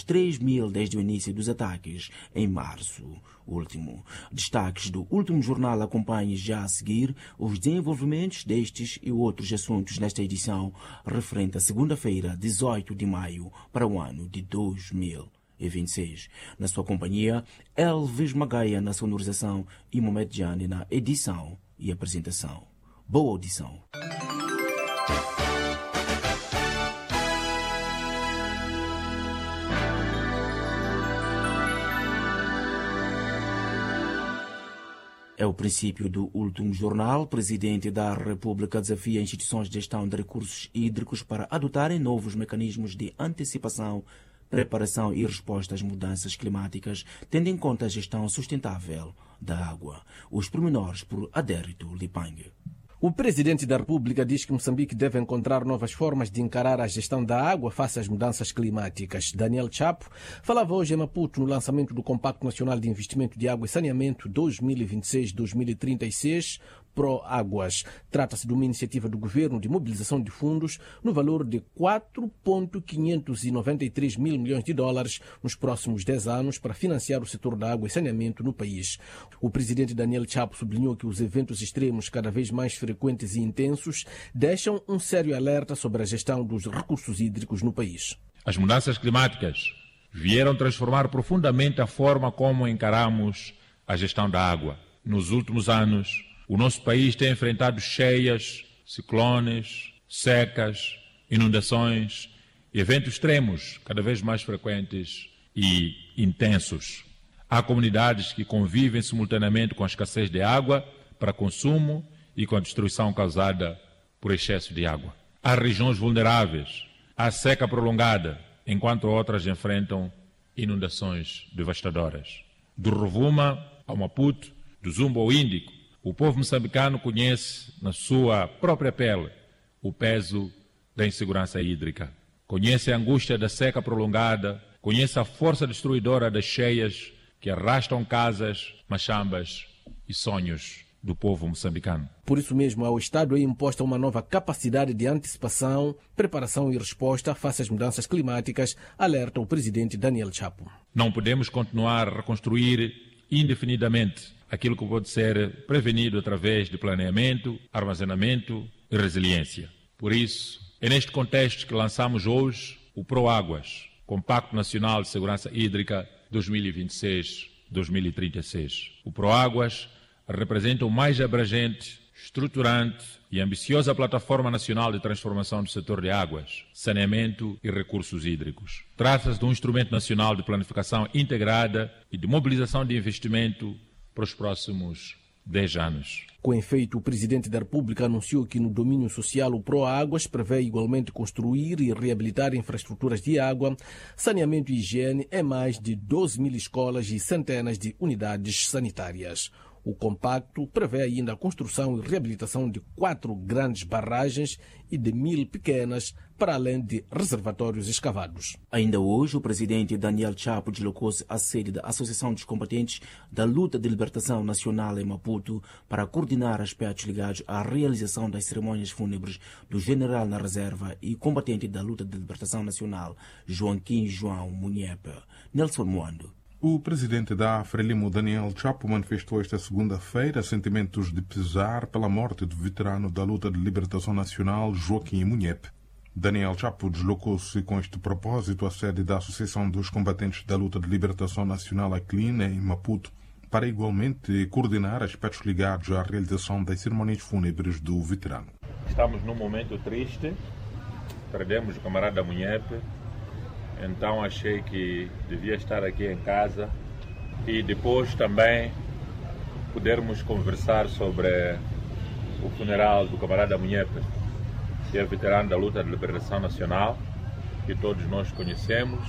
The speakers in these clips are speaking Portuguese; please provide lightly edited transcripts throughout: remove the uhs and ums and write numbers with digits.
3.000 desde o início dos ataques em março último. Destaques do último jornal acompanhem já a seguir os desenvolvimentos destes e outros assuntos nesta edição referente à segunda-feira, 18 de maio, para o ano de 2026. Na sua companhia, Elvis Magaia na sonorização e Mohamed Jani na edição e apresentação. Boa audição. É o princípio do último jornal. O presidente da República desafia instituições de gestão de recursos hídricos para adotarem novos mecanismos de antecipação, preparação e resposta às mudanças climáticas, tendo em conta a gestão sustentável da água. Os pormenores por Adérito Lipangue. O presidente da República diz que Moçambique deve encontrar novas formas de encarar a gestão da água face às mudanças climáticas. Daniel Chapo falava hoje em Maputo no lançamento do Compacto Nacional de Investimento de Água e Saneamento 2026-2036, Pró-Águas. Trata-se de uma iniciativa do governo de mobilização de fundos no valor de 4,593 mil milhões de dólares nos próximos 10 anos para financiar o setor da água e saneamento no país. O presidente Daniel Chapo sublinhou que os eventos extremos cada vez mais frequentes e intensos deixam um sério alerta sobre a gestão dos recursos hídricos no país. As mudanças climáticas vieram transformar profundamente a forma como encaramos a gestão da água. Nos últimos anos, o nosso país tem enfrentado cheias, ciclones, secas, inundações e eventos extremos cada vez mais frequentes e intensos. Há comunidades que convivem simultaneamente com a escassez de água para consumo e com a destruição causada por excesso de água. Há regiões vulneráveis, há seca prolongada, enquanto outras enfrentam inundações devastadoras. Do Rovuma ao Maputo, do Zumba ao Índico, o povo moçambicano conhece na sua própria pele o peso da insegurança hídrica. Conhece a angústia da seca prolongada, conhece a força destruidora das cheias que arrastam casas, machambas e sonhos do povo moçambicano. Por isso mesmo, ao Estado é imposta uma nova capacidade de antecipação, preparação e resposta face às mudanças climáticas, alerta o presidente Daniel Chapo. Não podemos continuar a reconstruir indefinidamente aquilo que pode ser prevenido através de planeamento, armazenamento e resiliência. Por isso, é neste contexto que lançamos hoje o Pró-Águas, Compacto Nacional de Segurança Hídrica 2026-2036. O Pró-Águas representa o mais abrangente, estruturante e ambiciosa plataforma nacional de transformação do setor de águas, saneamento e recursos hídricos. Trata-se de um instrumento nacional de planificação integrada e de mobilização de investimento para os próximos 10 anos. Com efeito, o presidente da República anunciou que no domínio social o Pró-Águas prevê igualmente construir e reabilitar infraestruturas de água, saneamento e higiene em mais de 12 mil escolas e centenas de unidades sanitárias. O compacto prevê ainda a construção e reabilitação de 4 grandes barragens e de 1.000 pequenas, para além de reservatórios escavados. Ainda hoje, o presidente Daniel Chapo deslocou-se à sede da Associação dos Combatentes da Luta de Libertação Nacional em Maputo para coordenar aspectos ligados à realização das cerimônias fúnebres do general na reserva e combatente da Luta de Libertação Nacional, Joaquim João Munhepe. Nelson Moando. O presidente da Frelimo, Daniel Chapo, manifestou esta segunda-feira sentimentos de pesar pela morte do veterano da luta de libertação nacional, Joaquim Munhepe. Daniel Chapo deslocou-se com este propósito à sede da Associação dos Combatentes da Luta de Libertação Nacional, ACLIN, em Maputo, para igualmente coordenar aspectos ligados à realização das cerimônias fúnebres do veterano. Estamos num momento triste, perdemos o camarada Munhepe. Então achei que devia estar aqui em casa e depois também podermos conversar sobre o funeral do camarada Munhepe, que é veterano da luta de libertação nacional, que todos nós conhecemos,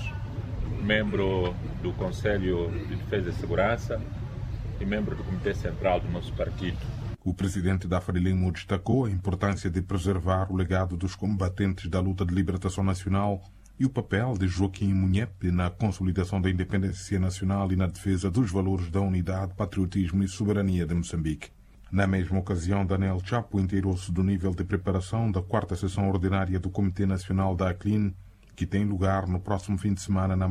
membro do Conselho de Defesa e Segurança e membro do Comitê Central do nosso partido. O presidente da Frelimo destacou a importância de preservar o legado dos combatentes da luta de libertação nacional e o papel de Joaquim Munhepe na consolidação da independência nacional e na defesa dos valores da unidade, patriotismo e soberania de Moçambique. Na mesma ocasião, Daniel Chapo inteirou-se do nível de preparação da 4ª sessão ordinária do Comitê Nacional da ACLIN, que tem lugar no próximo fim de semana na Matola,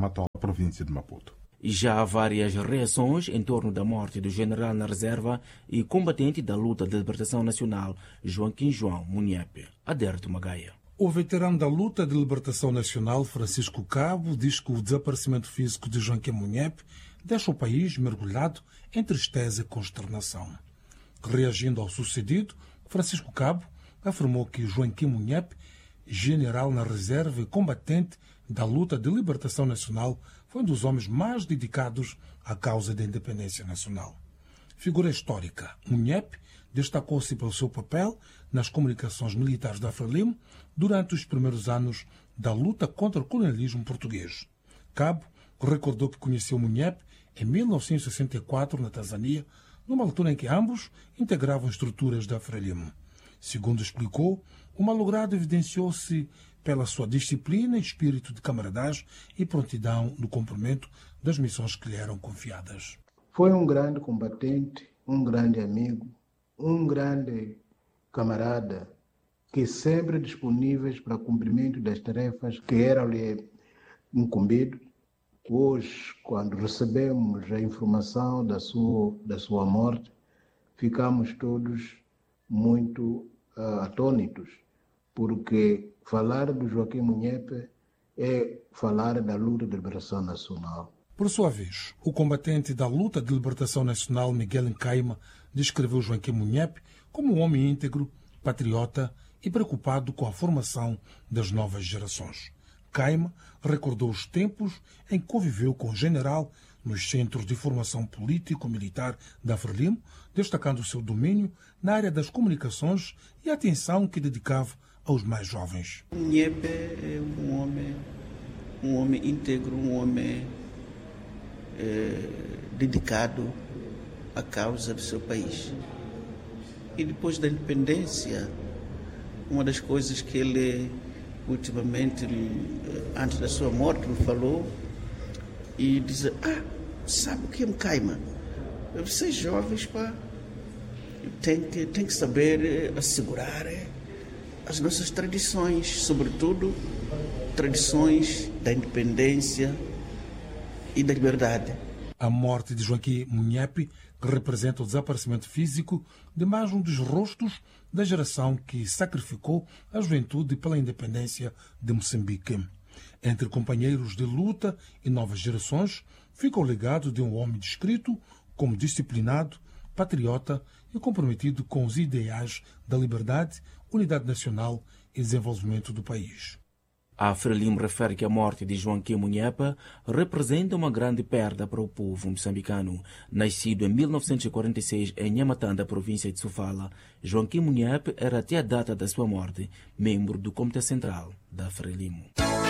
província de Maputo. E já há várias reações em torno da morte do general na reserva e combatente da luta de libertação nacional, Joaquim João Munhepe. Aderto Magaia. O veterano da luta de libertação nacional, Francisco Cabo, diz que o desaparecimento físico de Joaquim Munhepe deixa o país mergulhado em tristeza e consternação. Reagindo ao sucedido, Francisco Cabo afirmou que Joaquim Munhepe, general na reserva e combatente da luta de libertação nacional, foi um dos homens mais dedicados à causa da independência nacional. Figura histórica, Munhepe destacou-se pelo seu papel nas comunicações militares da Frelimo durante os primeiros anos da luta contra o colonialismo português. Cabo recordou que conheceu Munhepe em 1964 na Tanzânia, numa altura em que ambos integravam estruturas da Frelimo. Segundo explicou, o malogrado evidenciou-se pela sua disciplina, espírito de camaradagem e prontidão no cumprimento das missões que lhe eram confiadas. Foi um grande combatente, um grande amigo, um grande camarada, que sempre disponíveis para cumprimento das tarefas que eram-lhe incumbidas. Hoje, quando recebemos a informação da sua morte, ficamos todos muito atônitos, porque falar do Joaquim Munhepe é falar da luta de liberação nacional. Por sua vez, o combatente da luta de libertação nacional, Miguel Nkaima, descreveu Joaquim Munhepe como um homem íntegro, patriota e preocupado com a formação das novas gerações. Nkaima recordou os tempos em que conviveu com o general nos centros de formação político-militar da Frelimo, destacando o seu domínio na área das comunicações e a atenção que dedicava aos mais jovens. Munhepe é um homem íntegro, um homem dedicado à causa do seu país. E depois da independência, uma das coisas que ele ultimamente, antes da sua morte, me falou e disse: sabe o que é Nkaima? Vocês jovens, tem que saber assegurar as nossas tradições, sobretudo tradições da independência e da liberdade. A morte de Joaquim Munhepe representa o desaparecimento físico de mais um dos rostos da geração que sacrificou a juventude pela independência de Moçambique. Entre companheiros de luta e novas gerações, fica o legado de um homem descrito como disciplinado, patriota e comprometido com os ideais da liberdade, unidade nacional e desenvolvimento do país. A Frelimo refere que a morte de Joaquim Munhepe representa uma grande perda para o povo moçambicano. Nascido em 1946 em Nhamatanda, província de Sofala, Joaquim Munhepe era até a data da sua morte membro do Comitê Central da Frelimo.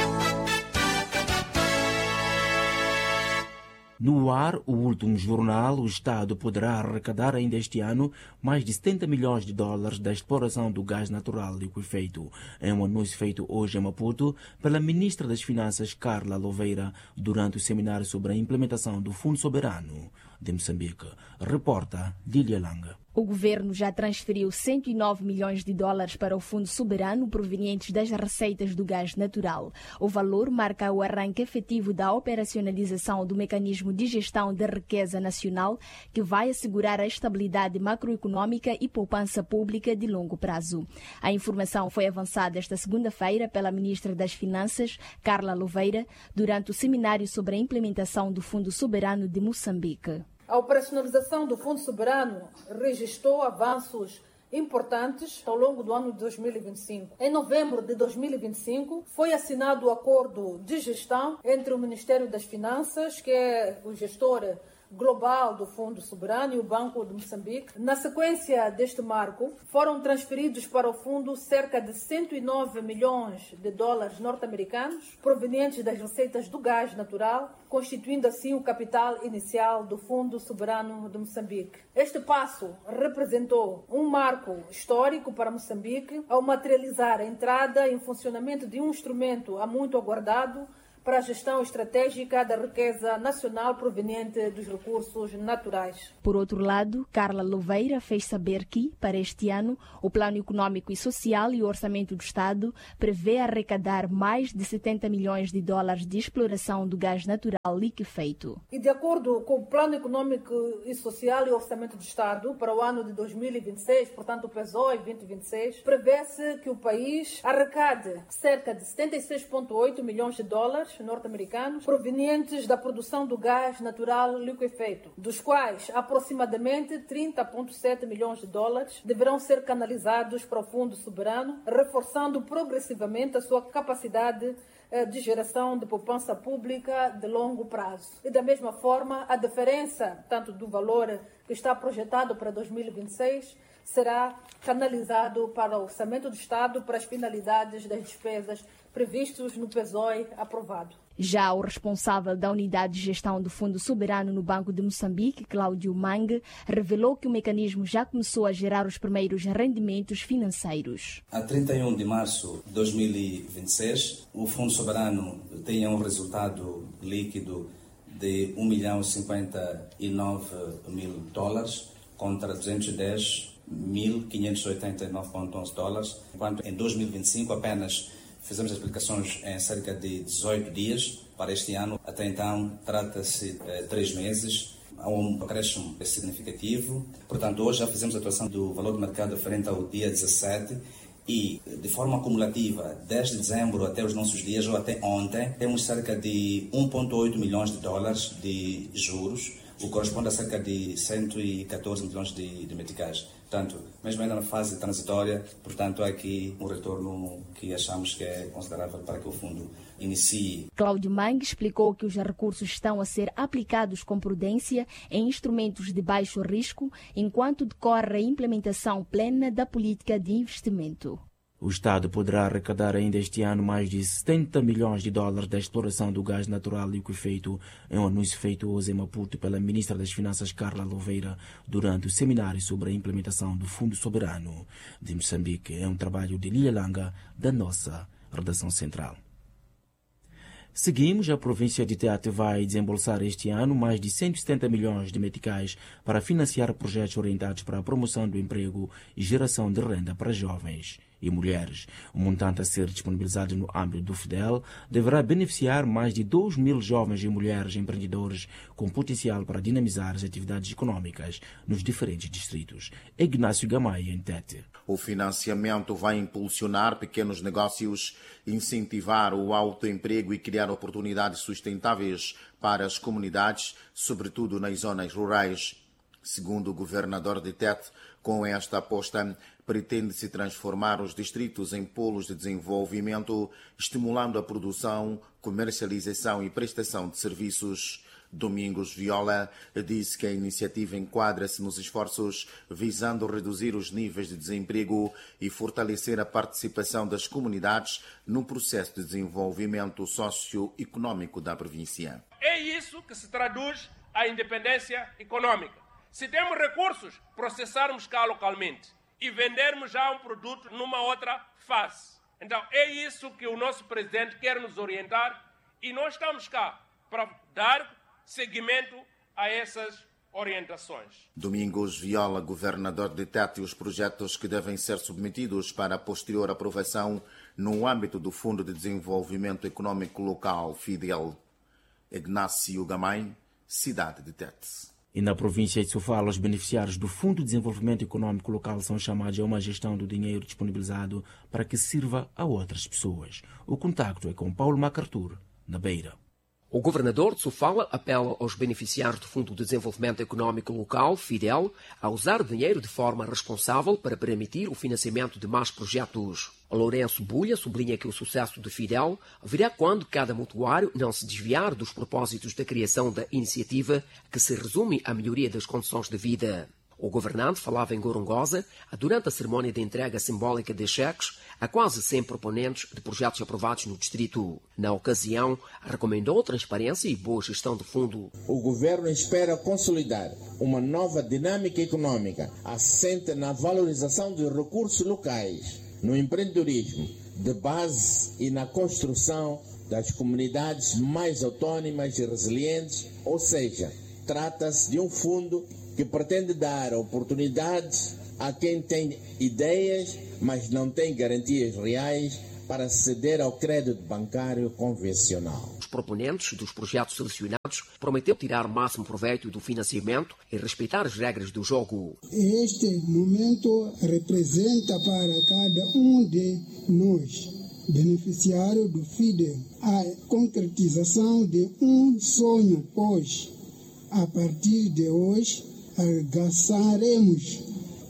No ar, o último jornal, o Estado poderá arrecadar ainda este ano mais de 70 milhões de dólares da exploração do gás natural liquefeito. É um anúncio feito hoje em Maputo pela Ministra das Finanças, Carla Louveira, durante o seminário sobre a implementação do Fundo Soberano de Moçambique. Reporta Dília Langa. O governo já transferiu 109 milhões de dólares para o Fundo Soberano provenientes das receitas do gás natural. O valor marca o arranque efetivo da operacionalização do mecanismo de gestão da riqueza nacional, que vai assegurar a estabilidade macroeconômica e poupança pública de longo prazo. A informação foi avançada esta segunda-feira pela Ministra das Finanças, Carla Louveira, durante o seminário sobre a implementação do Fundo Soberano de Moçambique. A operacionalização do Fundo Soberano registrou avanços importantes ao longo do ano de 2025. Em novembro de 2025, foi assinado o acordo de gestão entre o Ministério das Finanças, que é o gestor global do Fundo Soberano, e o Banco de Moçambique. Na sequência deste marco, foram transferidos para o fundo cerca de 109 milhões de dólares norte-americanos, provenientes das receitas do gás natural, constituindo assim o capital inicial do Fundo Soberano de Moçambique. Este passo representou um marco histórico para Moçambique, ao materializar a entrada em funcionamento de um instrumento há muito aguardado para a gestão estratégica da riqueza nacional proveniente dos recursos naturais. Por outro lado, Carla Louveira fez saber que, para este ano, o Plano Econômico e Social e o Orçamento do Estado prevê arrecadar mais de 70 milhões de dólares de exploração do gás natural liquefeito. E de acordo com o Plano Econômico e Social e o Orçamento do Estado para o ano de 2026, portanto o PESOE 2026, prevê-se que o país arrecade cerca de 76,8 milhões de dólares norte-americanos provenientes da produção do gás natural liquefeito, dos quais aproximadamente 30,7 milhões de dólares deverão ser canalizados para o Fundo Soberano, reforçando progressivamente a sua capacidade de geração de poupança pública de longo prazo. E da mesma forma, a diferença, tanto do valor que está projetado para 2026, será canalizado para o Orçamento do Estado para as finalidades das despesas previstos no PESOE aprovado. Já o responsável da Unidade de Gestão do Fundo Soberano no Banco de Moçambique, Cláudio Mangue, revelou que o mecanismo já começou a gerar os primeiros rendimentos financeiros. A 31 de março de 2026, o Fundo Soberano tem um resultado líquido de 1.059.000 dólares contra 210.589,11 dólares, enquanto em 2025 apenas fizemos as aplicações em cerca de 18 dias. Para este ano, até então, trata-se de 3 meses. Há um acréscimo significativo. Portanto, hoje já fizemos a atuação do valor de mercado referente ao dia 17 e, de forma acumulativa, desde dezembro até os nossos dias, ou até ontem, temos cerca de 1,8 milhões de dólares de juros, o que corresponde a cerca de 114 milhões de meticais. Portanto, mesmo ainda na fase transitória, portanto, há aqui um retorno que achamos que é considerável para que o fundo inicie. Cláudio Mangue explicou que os recursos estão a ser aplicados com prudência em instrumentos de baixo risco, enquanto decorre a implementação plena da política de investimento. O Estado poderá arrecadar ainda este ano mais de 70 milhões de dólares da exploração do gás natural liquefeito, em um anúncio feito hoje em Maputo pela Ministra das Finanças, Carla Louveira, durante o seminário sobre a implementação do Fundo Soberano de Moçambique. É um trabalho de Lilia Langa, da nossa redação central. Seguimos, a província de Tete vai desembolsar este ano mais de 170 milhões de meticais para financiar projetos orientados para a promoção do emprego e geração de renda para jovens e mulheres. O montante a ser disponibilizado no âmbito do FIDEL deverá beneficiar mais de 2.000 jovens e mulheres empreendedores com potencial para dinamizar as atividades econômicas nos diferentes distritos. Ignácio Gamay, em Tete. O financiamento vai impulsionar pequenos negócios, incentivar o autoemprego e criar oportunidades sustentáveis para as comunidades, sobretudo nas zonas rurais. Segundo o governador de Tete, com esta aposta, pretende-se transformar os distritos em polos de desenvolvimento, estimulando a produção, comercialização e prestação de serviços. Domingos Viola disse que a iniciativa enquadra-se nos esforços visando reduzir os níveis de desemprego e fortalecer a participação das comunidades no processo de desenvolvimento socioeconômico da província. É isso que se traduz a independência econômica. Se temos recursos, processarmos cá localmente e vendermos já um produto numa outra fase. Então, é isso que o nosso presidente quer nos orientar e nós estamos cá para dar seguimento a essas orientações. Domingos Viola, governador de Tete, os projetos que devem ser submetidos para a posterior aprovação no âmbito do Fundo de Desenvolvimento Econômico Local, FIDEL. Ignácio Gamay, cidade de Tete. E na província de Sofala, os beneficiários do Fundo de Desenvolvimento Econômico Local são chamados a uma gestão do dinheiro disponibilizado para que sirva a outras pessoas. O contacto é com Paulo MacArthur, na Beira. O governador de Sofala apela aos beneficiários do Fundo de Desenvolvimento Econômico Local, FIDEL, a usar dinheiro de forma responsável para permitir o financiamento de mais projetos. Lourenço Bulha sublinha que o sucesso do FIDEL virá quando cada mutuário não se desviar dos propósitos da criação da iniciativa, que se resume à melhoria das condições de vida. O governante falava em Gorongosa durante a cerimónia de entrega simbólica de cheques a quase 100 proponentes de projetos aprovados no distrito. Na ocasião, recomendou transparência e boa gestão do fundo. O governo espera consolidar uma nova dinâmica econômica assente na valorização dos recursos locais, no empreendedorismo de base e na construção das comunidades mais autónomas e resilientes, ou seja, trata-se de um fundo que pretende dar oportunidades a quem tem ideias, mas não tem garantias reais para aceder ao crédito bancário convencional. Os proponentes dos projetos selecionados prometeram tirar máximo proveito do financiamento e respeitar as regras do jogo. Este momento representa para cada um de nós, beneficiário do FIDE, a concretização de um sonho, pois, a partir de hoje, arregaçaremos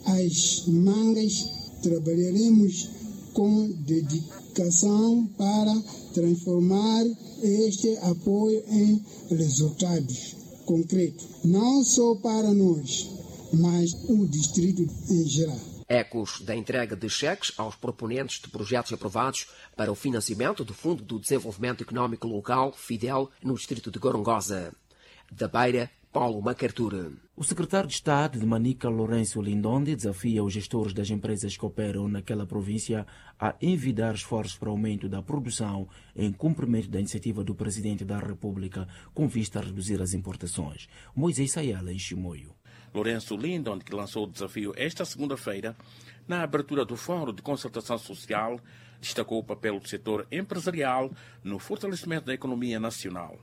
as mangas, trabalharemos com dedicação para transformar este apoio em resultados concretos, não só para nós, mas o distrito em geral. Ecos da entrega de cheques aos proponentes de projetos aprovados para o financiamento do Fundo do Desenvolvimento Económico Local, FIDEL, no distrito de Gorongosa. Da Beira, Paulo MacArthur. O secretário de Estado de Manica, Lourenço Lindonde, desafia os gestores das empresas que operam naquela província a envidar esforços para o aumento da produção em cumprimento da iniciativa do Presidente da República com vista a reduzir as importações. Moisés Sayala, em Chimoio. Lourenço Lindonde, que lançou o desafio esta segunda-feira, na abertura do Fórum de Concertação Social, destacou o papel do setor empresarial no fortalecimento da economia nacional.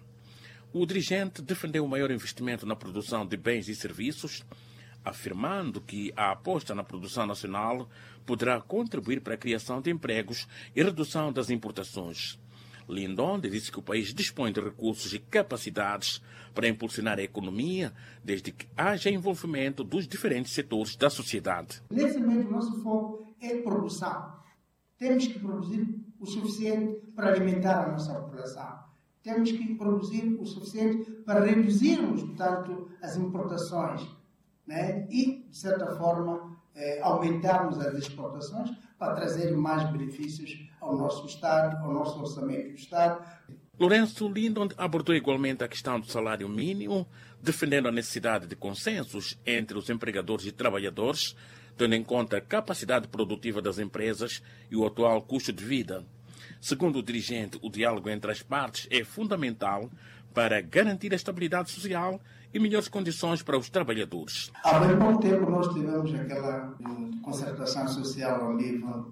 O dirigente defendeu o maior investimento na produção de bens e serviços, afirmando que a aposta na produção nacional poderá contribuir para a criação de empregos e redução das importações. Lindonde disse que o país dispõe de recursos e capacidades para impulsionar a economia, desde que haja envolvimento dos diferentes setores da sociedade. Nesse momento, o nosso foco é produção. Temos que produzir o suficiente para alimentar a nossa população. Temos que produzir o suficiente para reduzirmos, portanto, as importações, né? E, de certa forma, aumentarmos as exportações para trazer mais benefícios ao nosso Estado, ao nosso orçamento do Estado. Lourenço Lindonde abordou igualmente a questão do salário mínimo, defendendo a necessidade de consensos entre os empregadores e trabalhadores, tendo em conta a capacidade produtiva das empresas e o atual custo de vida. Segundo o dirigente, o diálogo entre as partes é fundamental para garantir a estabilidade social e melhores condições para os trabalhadores. Há bem pouco tempo nós tivemos aquela concertação social ao nível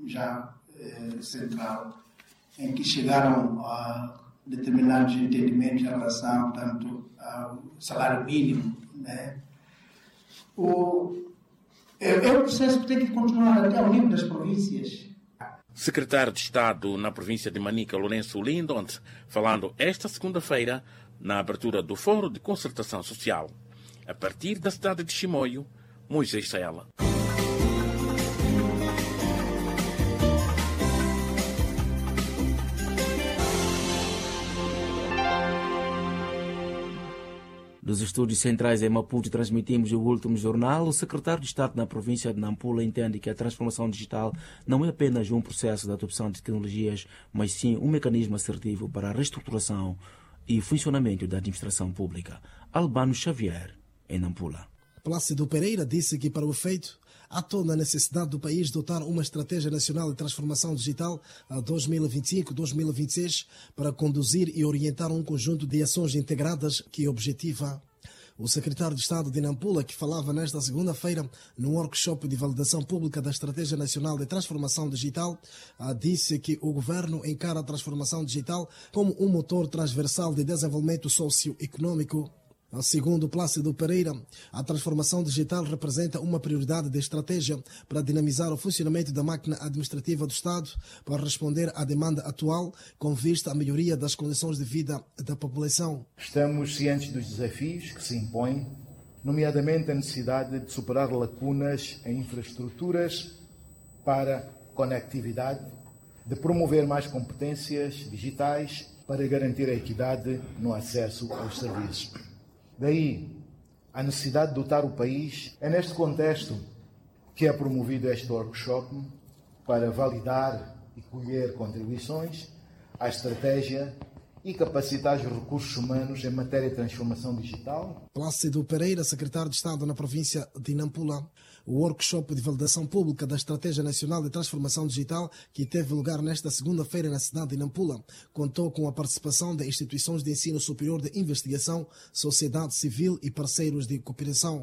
já central, em que chegaram a determinados entendimentos em relação, tanto ao salário mínimo, né? É um processo que tem que continuar até ao nível das províncias. Secretário de Estado na província de Manica, Lourenço Lindonde, falando esta segunda-feira na abertura do Fórum de Concertação Social. A partir da cidade de Chimoio, Moisés Sayala. Dos estúdios centrais em Maputo transmitimos o último jornal. O secretário de Estado na província de Nampula entende que a transformação digital não é apenas um processo de adopção de tecnologias, mas sim um mecanismo assertivo para a reestruturação e funcionamento da administração pública. Albano Xavier, em Nampula. Plácido Pereira disse que, para o efeito, há toda a necessidade do país dotar uma estratégia nacional de transformação digital a 2025-2026 para conduzir e orientar um conjunto de ações integradas que objetiva. O secretário de Estado de Nampula, que falava nesta segunda-feira no workshop de validação pública da Estratégia Nacional de Transformação Digital, disse que o governo encara a transformação digital como um motor transversal de desenvolvimento socioeconômico. Segundo Plácido Pereira, a transformação digital representa uma prioridade de estratégia para dinamizar o funcionamento da máquina administrativa do Estado para responder à demanda atual com vista à melhoria das condições de vida da população. Estamos cientes dos desafios que se impõem, nomeadamente a necessidade de superar lacunas em infraestruturas para conectividade, de promover mais competências digitais para garantir a equidade no acesso aos serviços. Daí, a necessidade de dotar o país. É neste contexto que é promovido este workshop para validar e colher contribuições à estratégia e capacitar os recursos humanos em matéria de transformação digital. Plácido Pereira, secretário de Estado na província de Nampula. O workshop de validação pública da Estratégia Nacional de Transformação Digital, que teve lugar nesta segunda-feira na cidade de Nampula, contou com a participação de instituições de ensino superior de investigação, sociedade civil e parceiros de cooperação.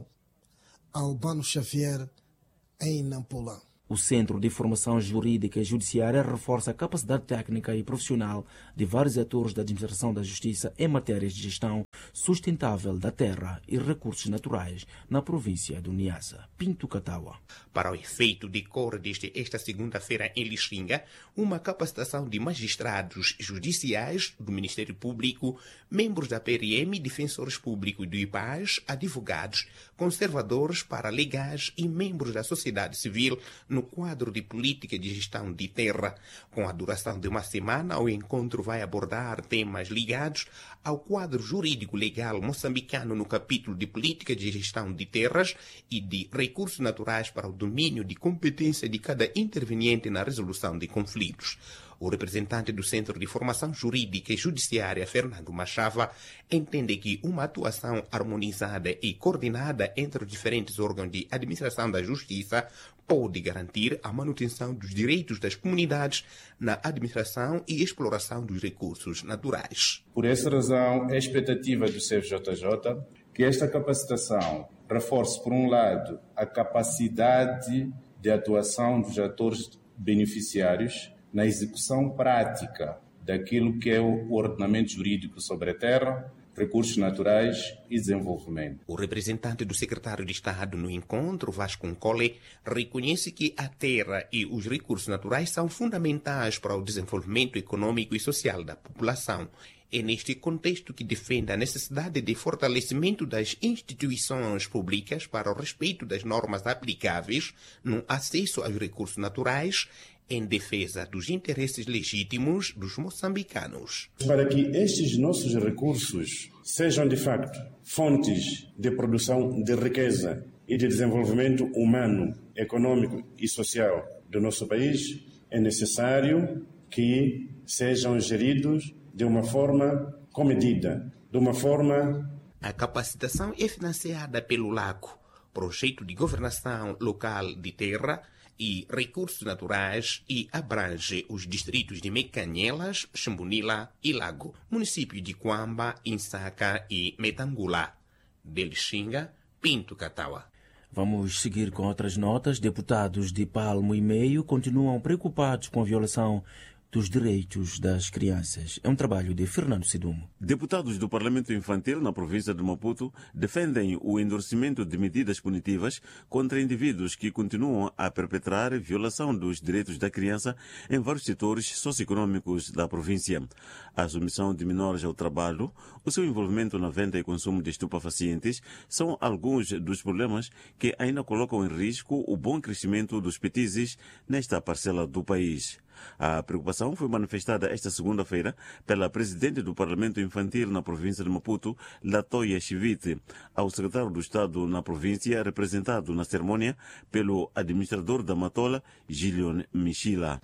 Albano Xavier, em Nampula. O Centro de Formação Jurídica e Judiciária reforça a capacidade técnica e profissional de vários atores da administração da justiça em matérias de gestão sustentável da terra e recursos naturais na província do Niassa. Pinto Katawa. Para o efeito, decorre desde esta segunda-feira em Lixinga uma capacitação de magistrados judiciais do Ministério Público, membros da PRM, defensores públicos do IPAS, advogados, conservadores paralegais e membros da sociedade civil no quadro de política de gestão de terra. Com a duração de uma semana, o encontro vai abordar temas ligados ao quadro jurídico-legal moçambicano no capítulo de política de gestão de terras e de recursos naturais para o domínio de competência de cada interveniente na resolução de conflitos. O representante do Centro de Formação Jurídica e Judiciária, Fernando Machava, entende que uma atuação harmonizada e coordenada entre os diferentes órgãos de administração da justiça pode garantir a manutenção dos direitos das comunidades na administração e exploração dos recursos naturais. Por essa razão, é a expectativa do CFJJ que esta capacitação reforce, por um lado, a capacidade de atuação dos atores beneficiários na execução prática daquilo que é o ordenamento jurídico sobre a terra, recursos naturais e desenvolvimento. O representante do secretário de Estado no encontro, Vasco Nkole, reconhece que a terra e os recursos naturais são fundamentais para o desenvolvimento econômico e social da população. É neste contexto que defende a necessidade de fortalecimento das instituições públicas para o respeito das normas aplicáveis no acesso aos recursos naturais, em defesa dos interesses legítimos dos moçambicanos. Para que estes nossos recursos sejam, de facto, fontes de produção de riqueza e de desenvolvimento humano, econômico e social do nosso país, é necessário que sejam geridos de uma forma comedida, de uma forma... A capacitação é financiada pelo LACO, Projeto de Governação Local de Terra e Recursos Naturais, e abrange os distritos de Mecanhelas, Xambunila e Lago, municípios de Quamba, Insaca e Metangula. De Lixinga, Pinto Katawa. Vamos seguir com outras notas. Deputados de Palmo e Meio continuam preocupados com a violação dos direitos das crianças. É um trabalho de Fernando Sidumo. Deputados do Parlamento Infantil na província de Maputo defendem o endurecimento de medidas punitivas contra indivíduos que continuam a perpetrar violação dos direitos da criança em vários setores socioeconômicos da província. A submissão de menores ao trabalho, o seu envolvimento na venda e consumo de estupefacientes são alguns dos problemas que ainda colocam em risco o bom crescimento dos petizes nesta parcela do país. A preocupação foi manifestada esta segunda-feira pela presidente do Parlamento Infantil na província de Maputo, Latoya Chivite, ao secretário do Estado na província, representado na cerimônia pelo administrador da Matola, Gilion Michila.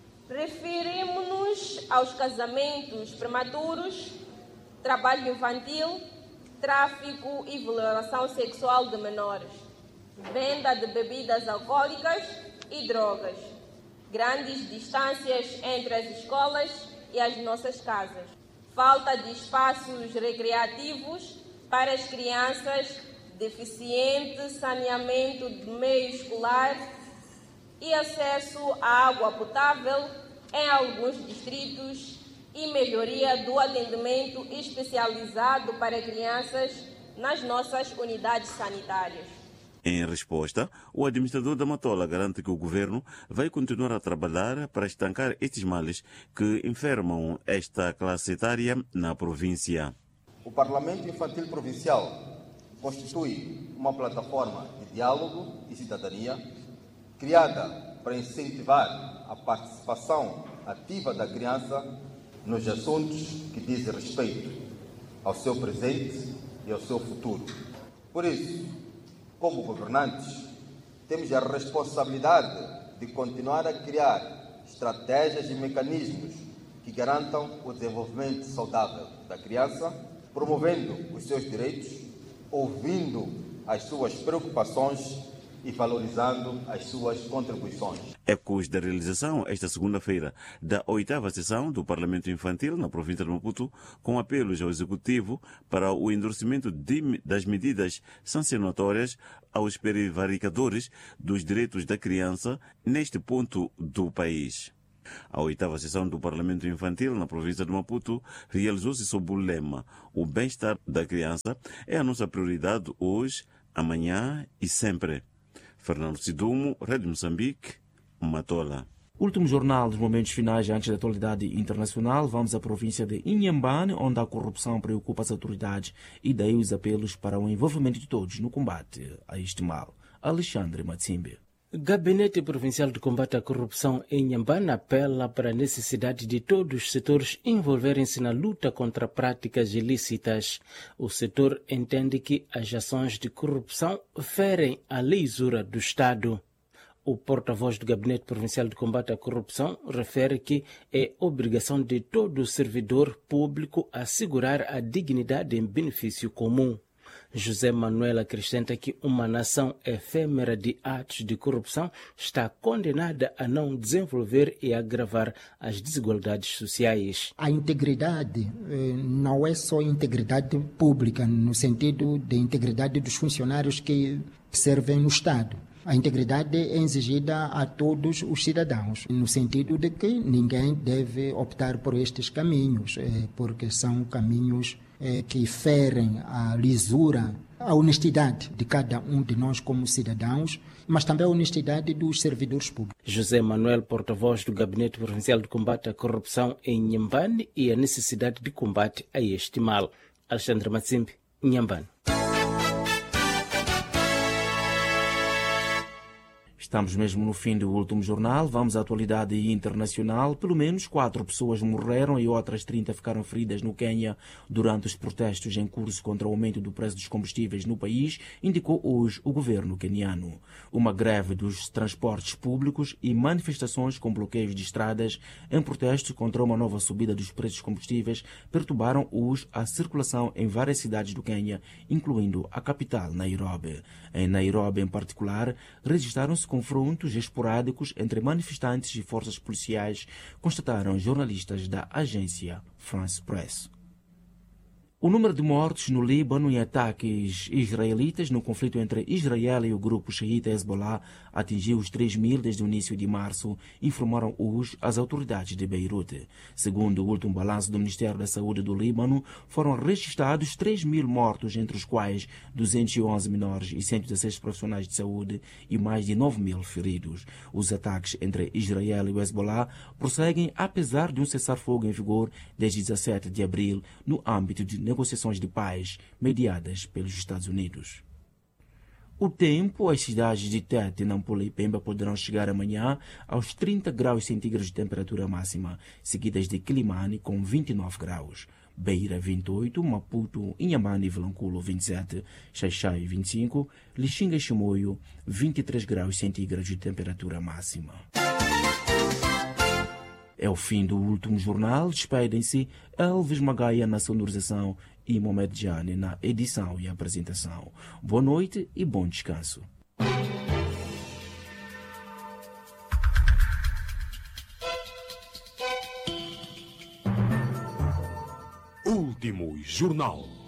Referimos-nos aos casamentos prematuros, trabalho infantil, tráfico e violação sexual de menores, venda de bebidas alcoólicas e drogas, grandes distâncias entre as escolas e as nossas casas, falta de espaços recreativos para as crianças, deficiente saneamento do meio escolar e acesso à água potável em alguns distritos e melhoria do atendimento especializado para crianças nas nossas unidades sanitárias. Em resposta, o administrador da Matola garante que o governo vai continuar a trabalhar para estancar estes males que enfermam esta classe etária na província. O Parlamento Infantil Provincial constitui uma plataforma de diálogo e cidadania criada para incentivar a participação ativa da criança nos assuntos que dizem respeito ao seu presente e ao seu futuro. Por isso, como governantes, temos a responsabilidade de continuar a criar estratégias e mecanismos que garantam o desenvolvimento saudável da criança, promovendo os seus direitos, ouvindo as suas preocupações e valorizando as suas contribuições. Ecos da realização, esta segunda-feira, da 8ª sessão do Parlamento Infantil na província de Maputo, com apelos ao Executivo para o endurecimento das medidas sancionatórias aos prevaricadores dos direitos da criança neste ponto do país. A 8ª sessão do Parlamento Infantil na província de Maputo realizou-se sob o lema "O bem-estar da criança é a nossa prioridade hoje, amanhã e sempre". Fernando Sidumo, Rádio Moçambique, Matola. Último jornal dos momentos finais antes da atualidade internacional. Vamos à província de Inhambane, onde a corrupção preocupa as autoridades e daí os apelos para o envolvimento de todos no combate a este mal. Alexandre Matsimbe. Gabinete Provincial de Combate à Corrupção em Inhambane apela para a necessidade de todos os setores envolverem-se na luta contra práticas ilícitas. O setor entende que as ações de corrupção ferem a lisura do Estado. O porta-voz do Gabinete Provincial de Combate à Corrupção refere que é obrigação de todo servidor público assegurar a dignidade em benefício comum. José Manuel acrescenta que uma nação efêmera de atos de corrupção está condenada a não desenvolver e agravar as desigualdades sociais. A integridade não é só integridade pública, no sentido de integridade dos funcionários que servem no Estado. A integridade é exigida a todos os cidadãos, no sentido de que ninguém deve optar por estes caminhos, porque são caminhos que ferem a lisura, a honestidade de cada um de nós como cidadãos, mas também a honestidade dos servidores públicos. José Manuel, porta-voz do Gabinete Provincial de Combate à Corrupção em Inhambane e a necessidade de combate a este mal. Alexandre Matsimbe, Inhambane. Estamos mesmo no fim do último jornal. Vamos à atualidade internacional. Pelo menos 4 pessoas morreram e outras 30 ficaram feridas no Quênia durante os protestos em curso contra o aumento do preço dos combustíveis no país, indicou hoje o governo queniano. Uma greve dos transportes públicos e manifestações com bloqueios de estradas em protesto contra uma nova subida dos preços dos combustíveis perturbaram hoje a circulação em várias cidades do Quênia, incluindo a capital, Nairobi. Em Nairobi, em particular, registraram-se confrontos esporádicos entre manifestantes e forças policiais, constataram jornalistas da agência France Press. O número de mortos no Líbano em ataques israelitas no conflito entre Israel e o grupo xiita Hezbollah atingiu os 3.000 desde o início de março, informaram hoje as autoridades de Beirute. Segundo o último balanço do Ministério da Saúde do Líbano, foram registrados 3.000 mortos, entre os quais 211 menores e 116 profissionais de saúde e mais de 9.000 feridos. Os ataques entre Israel e o Hezbollah prosseguem apesar de um cessar-fogo em vigor desde 17 de abril no âmbito de negociações de paz mediadas pelos Estados Unidos. O tempo, as cidades de Tete, Nampula e Pemba poderão chegar amanhã aos 30 graus centígrados de temperatura máxima, seguidas de Quilimane com 29 graus, Beira 28, Maputo, Inhambane e Vilanculo 27, Xaixai 25, Lixinga e Chimoio 23 graus centígrados de temperatura máxima. É o fim do último jornal. Despedem-se Elvis Magaia na sonorização e Mohamed Jani na edição e apresentação. Boa noite e bom descanso. Último jornal.